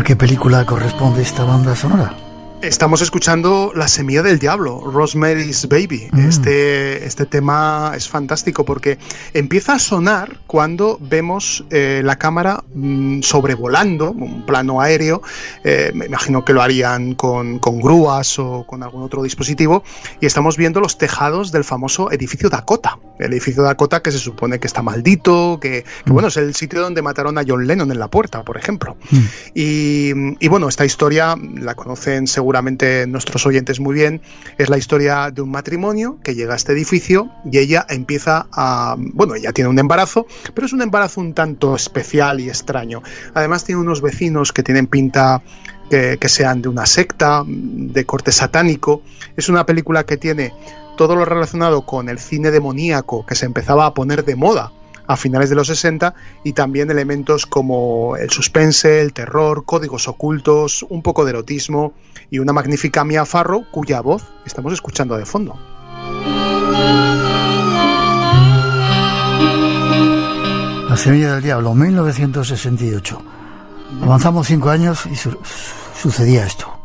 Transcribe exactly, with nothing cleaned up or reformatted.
qué película corresponde esta banda sonora? Estamos escuchando La semilla del diablo, Rosemary's Baby. Mm. Este, este tema es fantástico porque empieza a sonar cuando vemos eh, la cámara mm, sobrevolando, un plano aéreo. Eh, me imagino que lo harían con, con grúas o con algún otro dispositivo. Y estamos viendo los tejados del famoso edificio Dakota. El edificio Dakota que se supone que está maldito, que, que mm. bueno, es el sitio donde mataron a John Lennon en La Puerta, por ejemplo. Mm. Y, y bueno, esta historia la conocen seguramente seguramente nuestros oyentes muy bien. Es la historia de un matrimonio que llega a este edificio y ella empieza a... Bueno, ella tiene un embarazo, pero es un embarazo un tanto especial y extraño. Además tiene unos vecinos que tienen pinta que, que sean de una secta, de corte satánico. Es una película que tiene todo lo relacionado con el cine demoníaco que se empezaba a poner de moda a finales de los sesenta, y también elementos como el suspense, el terror, códigos ocultos, un poco de erotismo y una magnífica Mia Farrow cuya voz estamos escuchando de fondo. La semilla del diablo, mil novecientos sesenta y ocho. Avanzamos cinco años y su- sucedía esto.